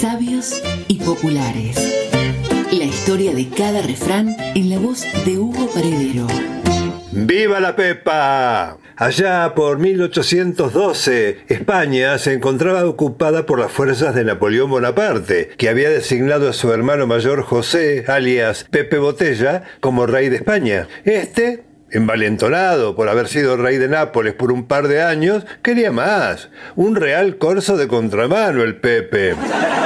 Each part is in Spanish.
Sabios y populares. La historia de cada refrán en la voz de Hugo Paredero. ¡Viva la Pepa! Allá por 1812, España se encontraba ocupada por las fuerzas de Napoleón Bonaparte, que había designado a su hermano mayor José, alias Pepe Botella, como rey de España. Envalentonado por haber sido rey de Nápoles por un par de años, quería más. Un real corso de contramano el Pepe.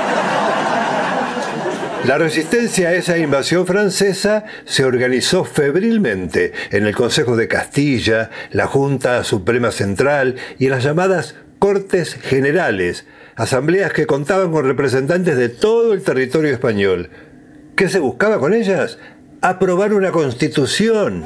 La resistencia a esa invasión francesa se organizó febrilmente en el Consejo de Castilla, la Junta Suprema Central y en las llamadas Cortes Generales, asambleas que contaban con representantes de todo el territorio español. ¿Qué se buscaba con ellas? Aprobar una constitución.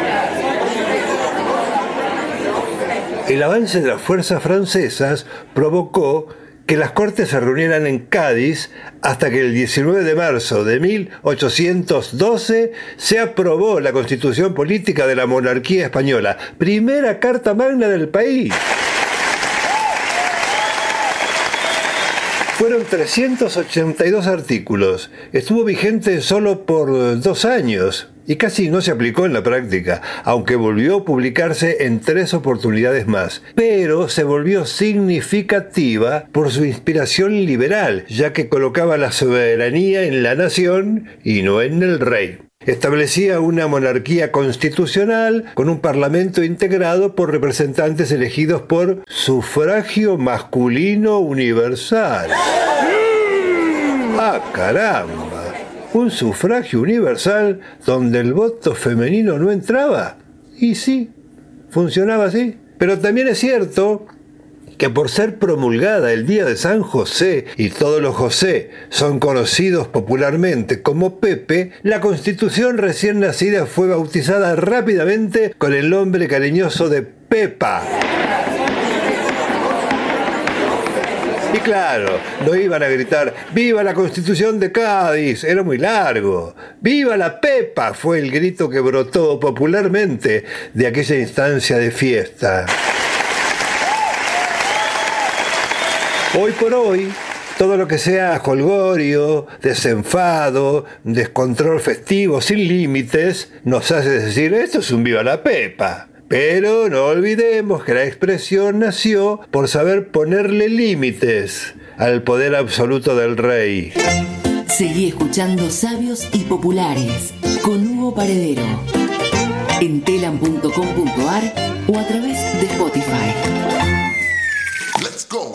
El avance de las fuerzas francesas provocó que las Cortes se reunieran en Cádiz hasta que el 19 de marzo de 1812 se aprobó la Constitución Política de la Monarquía Española, primera carta magna del país. Fueron 382 artículos. Estuvo vigente solo por 2 años y casi no se aplicó en la práctica, aunque volvió a publicarse en 3 oportunidades más. Pero se volvió significativa por su inspiración liberal, ya que colocaba la soberanía en la nación y no en el rey. Establecía una monarquía constitucional con un parlamento integrado por representantes elegidos por sufragio masculino universal. ¡Ah, caramba! ¿Un sufragio universal donde el voto femenino no entraba? Y sí, funcionaba así. Pero también es cierto que por ser promulgada el día de San José, y todos los José son conocidos popularmente como Pepe, la Constitución recién nacida fue bautizada rápidamente con el nombre cariñoso de Pepa. Y claro, no iban a gritar ¡Viva la Constitución de Cádiz! Era muy largo. ¡Viva la Pepa! Fue el grito que brotó popularmente de aquella instancia de fiesta. Hoy por hoy, todo lo que sea jolgorio, desenfado, descontrol festivo sin límites, nos hace decir esto es un viva la Pepa. Pero no olvidemos que la expresión nació por saber ponerle límites al poder absoluto del rey. Seguí escuchando Sabios y Populares con Hugo Paredero en telam.com.ar o a través de Spotify.